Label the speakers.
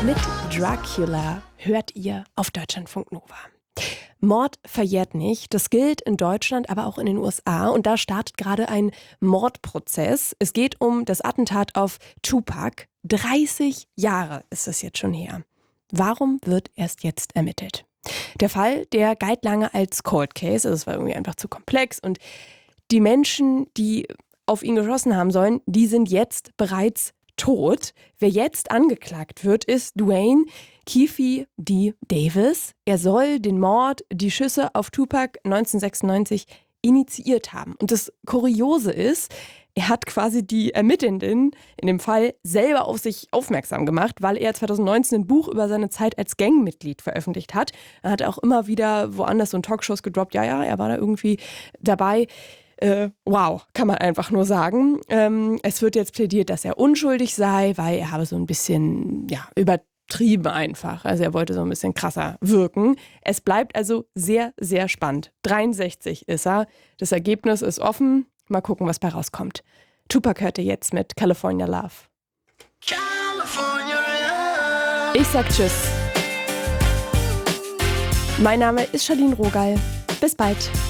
Speaker 1: mit Dracula hört ihr auf Deutschlandfunk Nova. Mord verjährt nicht. Das gilt in Deutschland, aber auch in den USA. Und da startet gerade ein Mordprozess. Es geht um das Attentat auf Tupac. 30 Jahre ist es jetzt schon her. Warum wird erst jetzt ermittelt? Der Fall, der galt lange als Cold Case. Also es war irgendwie einfach zu komplex. Und die Menschen, die auf ihn geschossen haben sollen, die sind jetzt bereits tot. Wer jetzt angeklagt wird, ist Duane Keffe D. Davis. Er soll den Mord, die Schüsse auf Tupac 1996 initiiert haben. Und das Kuriose ist, er hat quasi die Ermittelnden in dem Fall selber auf sich aufmerksam gemacht, weil er 2019 ein Buch über seine Zeit als Gangmitglied veröffentlicht hat. Er hat auch immer wieder woanders so in Talkshows gedroppt, ja, er war da irgendwie dabei. Wow, kann man einfach nur sagen. Es wird jetzt plädiert, dass er unschuldig sei, weil er habe so ein bisschen übertrieben einfach. Also er wollte so ein bisschen krasser wirken. Es bleibt also sehr, sehr spannend. 63 ist er. Das Ergebnis ist offen. Mal gucken, was bei rauskommt. Tupac hörte jetzt mit California Love. California Love. Ich sag Tschüss. Mein Name ist Charlene Rogal. Bis bald.